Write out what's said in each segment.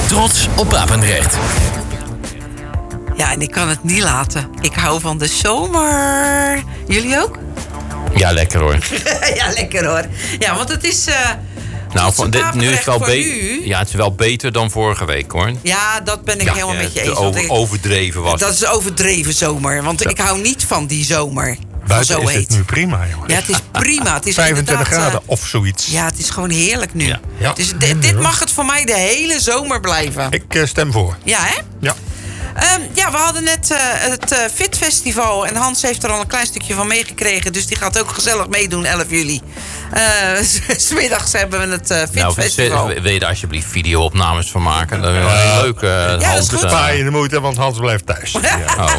Trots op Papendrecht. Ja, en ik kan het niet laten. Ik hou van de zomer. Jullie ook? Ja, lekker hoor. Ja, lekker hoor. Ja, want het is... nu is het wel ja, het is wel beter dan vorige week hoor. Ja, dat ben ik helemaal met je eens. Overdreven was dat is overdreven zomer. Want ik hou niet van die zomer. Buiten is het nu prima, jongens. Ja, het is prima. Het is 25 graden of zoiets. Ja, het is gewoon heerlijk nu. Ja. Dus dit mag het voor mij de hele zomer blijven. Ik stem voor. Ja, hè? Ja. We hadden net het Fit Festival. En Hans heeft er al een klein stukje van meegekregen. Dus die gaat ook gezellig meedoen, 11 juli. 's Middags hebben we het Fit Festival. Wil je er alsjeblieft video-opnames van maken? Dat is wel heel leuk. Ja, dat is goed. Spaar je de moeite, want Hans blijft thuis. Ja.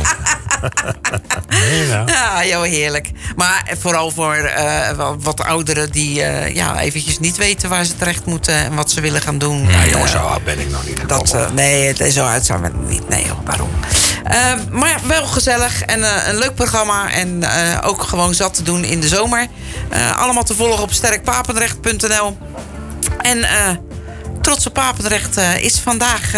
Ja, joh, heerlijk. Maar vooral voor wat ouderen die eventjes niet weten waar ze terecht moeten en wat ze willen gaan doen. Ja, jongens, zo oud ben ik nog niet. Nee, zo uit zijn we niet. Nee, joh, waarom? Maar ja, wel gezellig en een leuk programma. En ook gewoon zat te doen in de zomer. Allemaal te volgen op sterkpapendrecht.nl. En Trots op Papendrecht is vandaag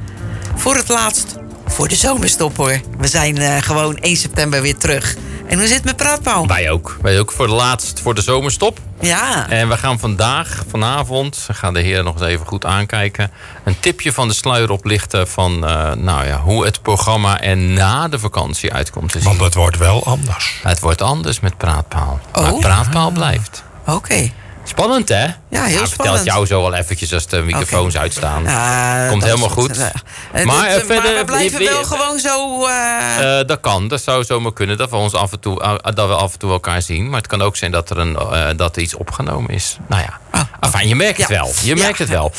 voor het laatst voor de zomerstop hoor. We zijn gewoon 1 september weer terug. En hoe zit het met Praatpaal? Wij ook voor het laatst voor de zomerstop. Ja. En we gaan vanavond, gaan de heren nog eens even goed aankijken, een tipje van de sluier oplichten van hoe het programma er na de vakantie uitkomt te zien. Want het wordt wel anders. Het wordt anders met Praatpaal. Oh. Maar Praatpaal blijft. Oké. Spannend, hè? Ja, heel spannend. vertel het jou zo al eventjes als de microfoons uitstaan. Komt helemaal goed. Maar we blijven wel gewoon zo... Dat kan. Dat zou zomaar kunnen. Dat we ons af en toe elkaar zien. Maar het kan ook zijn dat er iets opgenomen is. Nou ja. Enfin, je merkt het wel. Je merkt het wel.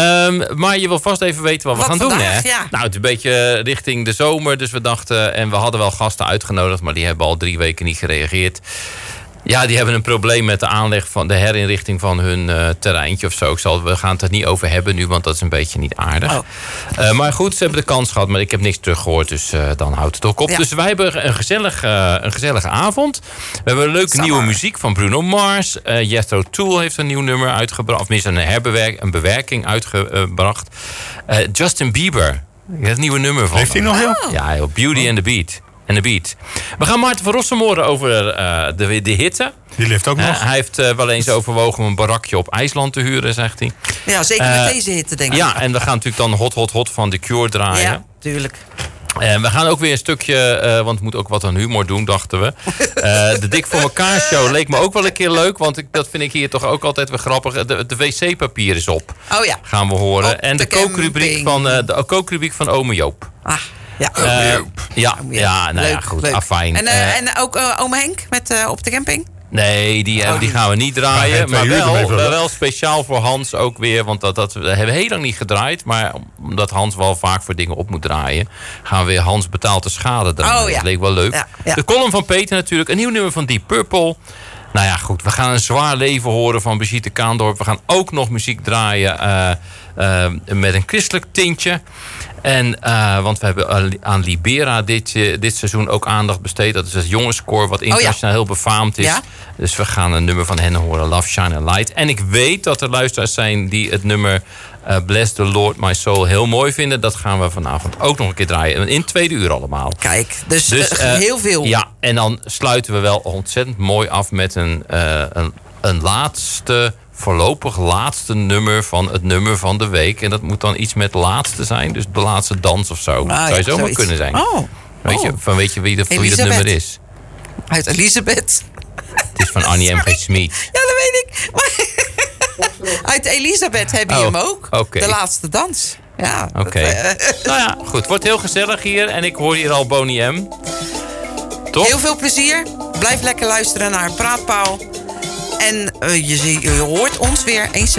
Maar je wil vast even weten wat we gaan doen, hè? Ja. Nou, het is een beetje richting de zomer. Dus we dachten... En we hadden wel gasten uitgenodigd. Maar die hebben al 3 weken niet gereageerd. Ja, die hebben een probleem met de aanleg van de herinrichting van hun terreintje of zo. We gaan het er niet over hebben nu, want dat is een beetje niet aardig. Maar goed, ze hebben de kans gehad, maar ik heb niks teruggehoord, dus dan houdt het ook op. Ja. Dus wij hebben een gezellige avond. We hebben een leuke nieuwe muziek van Bruno Mars. Jethro Tull heeft een nieuw nummer uitgebracht, of minstens een bewerking uitgebracht. Justin Bieber, het nieuwe nummer van. Heeft hij nog heel? Ja, Beauty and the Beat. En de beat. We gaan Maarten van Rossum horen over de hitte. Die leeft ook nog. Hij heeft wel eens overwogen om een barakje op IJsland te huren, zegt hij. Ja, zeker met deze hitte, denk ik. Ja, en we gaan natuurlijk dan Hot van The Cure draaien. Ja, tuurlijk. En we gaan ook weer een stukje, want het moet ook wat aan humor doen, dachten we. De Dik voor elkaar show leek me ook wel een keer leuk, want dat vind ik hier toch ook altijd weer grappig. De wc-papier is op. Oh ja. Gaan we horen. Op en de kookrubriek van Ome Joop. Ja. Goed, leuk. Afijn. En ook Oom Henk met op de camping? Nee, die gaan we niet draaien. Maar wel speciaal voor Hans ook weer. Want dat hebben we heel lang niet gedraaid. Maar omdat Hans wel vaak voor dingen op moet draaien, gaan we weer Hans betaalt de schade draaien. Oh, ja. Dat leek wel leuk. Ja. De column van Peter natuurlijk. Een nieuw nummer van Deep Purple. Nou ja, goed. We gaan een zwaar leven horen van Brigitte Kaandorp. We gaan ook nog muziek draaien met een christelijk tintje. En, want we hebben aan Libera dit seizoen ook aandacht besteed. Dat is het jongenskoor wat internationaal heel befaamd is. Ja? Dus we gaan een nummer van hen horen, Love, Shine and Light. En ik weet dat er luisteraars zijn die het nummer Bless the Lord My Soul heel mooi vinden. Dat gaan we vanavond ook nog een keer draaien. In 2 uur allemaal. Kijk, dus heel veel. Ja, en dan sluiten we wel ontzettend mooi af met een voorlopig laatste nummer van het nummer van de week. En dat moet dan iets met laatste zijn. Dus de laatste dans of zo. Zou je zomaar kunnen zijn. Weet je wie dat nummer is? Uit Elisabeth. Het is van Annie M. G. Schmid. Ja, dat weet ik. Uit Elisabeth heb je hem ook. Okay. De laatste dans. Ja. Oké. Nou ja, goed. Het wordt heel gezellig hier. En ik hoor hier al Boney M. Toch? Heel veel plezier. Blijf lekker luisteren naar Praatpaal. En je hoort ons weer 1 september.